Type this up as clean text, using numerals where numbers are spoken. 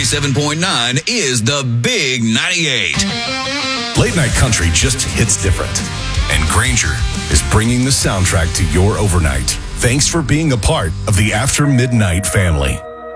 97.9 is the Big 98. Late night country just hits different. And Granger is bringing the soundtrack to your overnight. Thanks for being a part of the After Midnight family.